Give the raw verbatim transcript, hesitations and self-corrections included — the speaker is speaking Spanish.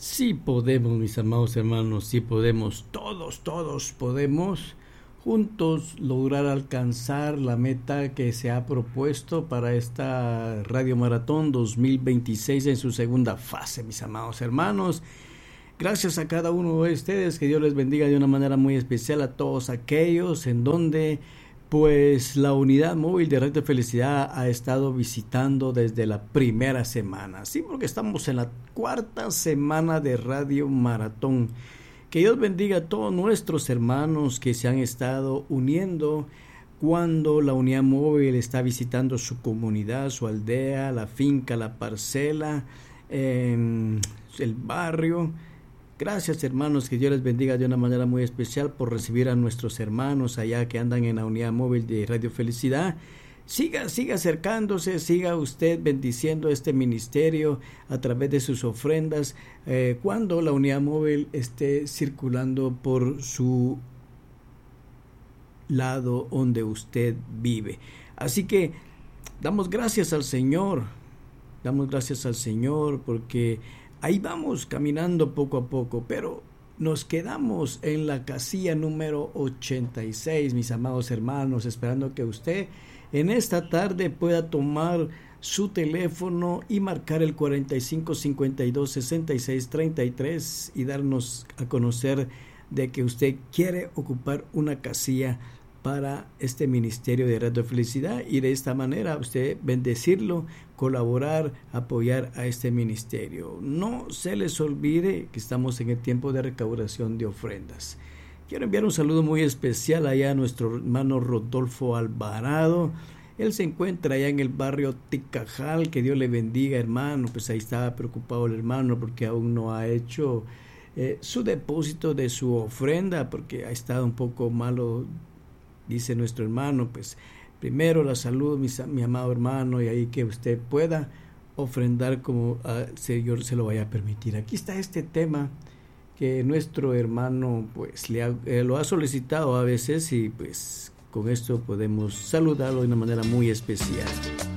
Sí podemos, mis amados hermanos, sí podemos, todos, todos podemos juntos lograr alcanzar la meta que se ha propuesto para esta Radio Maratón dos mil veintiséis en su segunda fase, mis amados hermanos. Gracias a cada uno de ustedes, que Dios les bendiga de una manera muy especial a todos aquellos en donde pues la unidad móvil de Radio Felicidad ha estado visitando desde la primera semana. Sí, porque estamos en la cuarta semana de Radio Maratón. Que Dios bendiga a todos nuestros hermanos que se han estado uniendo cuando la unidad móvil está visitando su comunidad, su aldea, la finca, la parcela, eh, el barrio. Gracias, hermanos, que Dios les bendiga de una manera muy especial por recibir a nuestros hermanos allá que andan en la unidad móvil de Radio Felicidad. Siga, siga acercándose, siga usted bendiciendo este ministerio a través de sus ofrendas eh, cuando la unidad móvil esté circulando por su lado donde usted vive. Así que damos gracias al Señor, damos gracias al Señor porque ahí vamos caminando poco a poco, pero nos quedamos en la casilla número ochenta y seis, mis amados hermanos, esperando que usted en esta tarde pueda tomar su teléfono y marcar el cuarenta y cinco cincuenta y dos sesenta y seis treinta y tres y darnos a conocer de que usted quiere ocupar una casilla para este ministerio de Radio Felicidad y de esta manera usted bendecirlo, colaborar, apoyar a este ministerio. No se les olvide que estamos en el tiempo de recaudación de ofrendas. Quiero enviar un saludo muy especial allá a nuestro hermano Rodolfo Alvarado. Él se encuentra allá en el barrio Ticajal. Que Dios le bendiga, hermano. Pues ahí estaba preocupado el hermano porque aún no ha hecho eh, su depósito de su ofrenda porque ha estado un poco malo, dice nuestro hermano. Pues primero la salud, mi, mi amado hermano, y ahí que usted pueda ofrendar como el uh, Señor se lo vaya a permitir. Aquí está este tema que nuestro hermano pues le ha, eh, lo ha solicitado a veces y pues con esto podemos saludarlo de una manera muy especial.